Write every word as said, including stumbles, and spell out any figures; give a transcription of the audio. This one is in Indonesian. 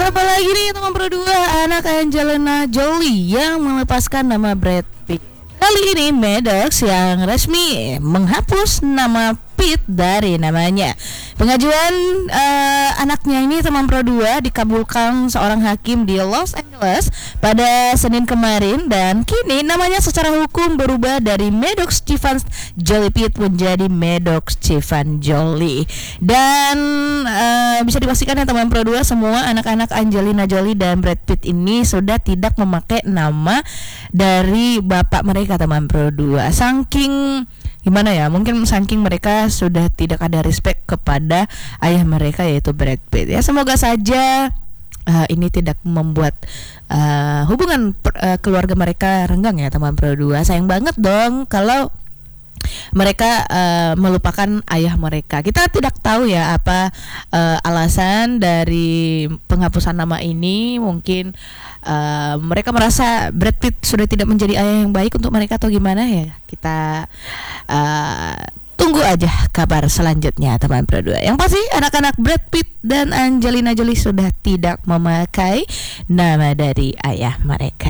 apalagi nih teman berdua, anak Angelina Jolie yang melepaskan nama Brad Pitt. Kali ini Maddox yang resmi menghapus nama Pitt dari namanya. Pengajuan uh, anaknya ini teman Pro dua dikabulkan seorang hakim di Los Angeles pada Senin kemarin, dan kini namanya secara hukum berubah dari Maddox Stefan Jolie Pitt menjadi Maddox Stefan Jolie. Dan uh, bisa dipastikan ya teman Pro dua, semua anak-anak Angelina Jolie dan Brad Pitt ini sudah tidak memakai nama dari bapak mereka teman Pro dua. Saking gimana ya, mungkin saking mereka sudah tidak ada respect kepada ayah mereka yaitu Brad Pitt. Ya semoga saja uh, ini tidak membuat uh, hubungan per, uh, keluarga mereka renggang ya teman Pro dua. Sayang banget dong kalau mereka uh, melupakan ayah mereka. Kita tidak tahu ya apa uh, alasan dari penghapusan nama ini. Mungkin uh, mereka merasa Brad Pitt sudah tidak menjadi ayah yang baik untuk mereka atau gimana ya. Kita uh, tunggu aja kabar selanjutnya teman Pro dua. Yang pasti anak-anak Brad Pitt dan Angelina Jolie sudah tidak memakai nama dari ayah mereka.